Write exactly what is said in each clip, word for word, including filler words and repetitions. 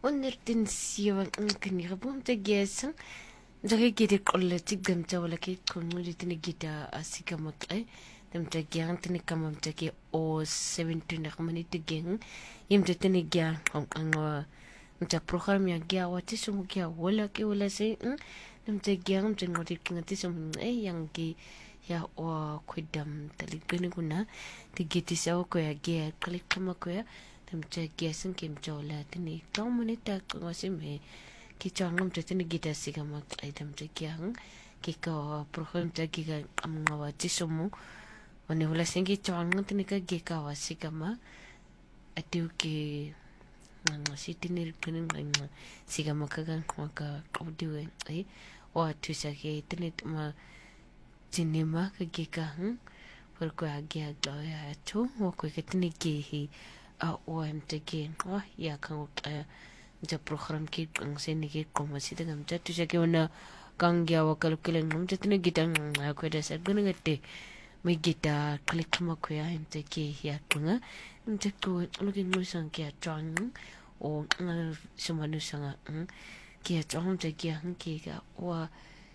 ونرتن سيوا ممكن يغبون تجيسن جاكي كده كل تيجم جولا كي تكون مريتني جدا أسيكا مكأي تم تجيان تني كم تجي أو سبعين نخمني تجين يم تني جيان هم أنوا نتا program yang gia wati sumu gia wala ki wala se nam te gia nam te ngoti ngati sumu eh yang ki ya wa kwidam tali gani kuna te geti sa ko ya gia klik kama ko ya tam te gia sin kim jola tini to muni ta ko se me ki chang nam te tini gita siga ma ai tam te gia ki ko program te gi ga am wati sumu wani wala se ki chang tini ka gi ka wa siga ma atiu ki nga si tinir kuning nga siga makagang maka kaudiwe ay wa tu sa ke tinit ma cinema ka gika hm por ko agya ya tu wa ko ke tiniki hi a o em te ke wa ya kan ja program ki ang se ni ke ko ma si ta gam ta tu sa ke na kang ya wa kal kelen ngum te tiniki tang ko da sa gun ngate may gita klik ma ko ya em te ke ya tunga nte ko looking mo sang kia chong o sumanu sanga kia chong te kia kia wa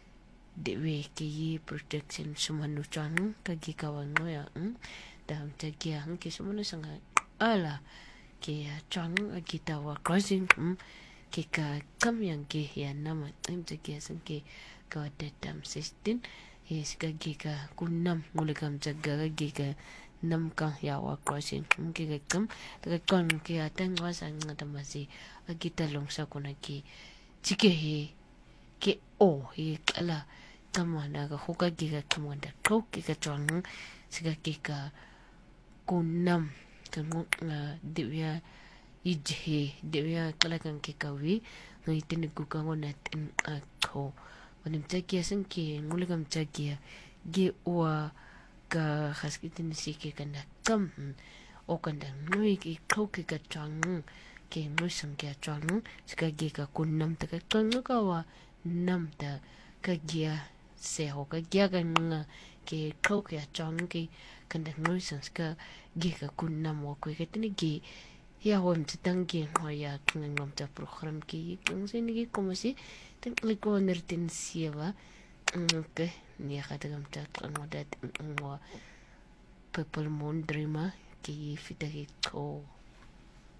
dewe ki protection sumanu chong ka ki kawan no ya dam te kia ki sumanu sanga ala kia chong kita wa crossing ki ka kam yang ki ya nama em te kia sang ki ka datam sixteen yes ka ki ka kunam ngulikam jaga ki ka nam ka ya wa crossing ki ka kam ka kon ki atang wa sang ngata masi kita long sa kuna ki chike he ki o he kala kama na ka hoka ki ka kamanda ko ki ka chong siga ki ka kunam ka nga divya ije divya kala kan ki ka wi ngai tin ku ka ngona tin a ko wanim takia sang ki ngulikam takia ge wa ka haskitin si ke kanda kam o kanda nui ki kau ki ka chang ke nui sang kia chang sika gi ka kun nam ta ka chang ka wa nam ta ka gia se ho ka gia ka nga ke kau ki chang ki kanda nui sang sika gi ka kun nam wa ko ke tini gi ya ho mti tang gi ho ya kang ngam ta program ki kang se ni ki como si ten liko nertin siwa ke ni ka ta gam ta ngodat ngo Purple Moon Dreamer ki fita ki ko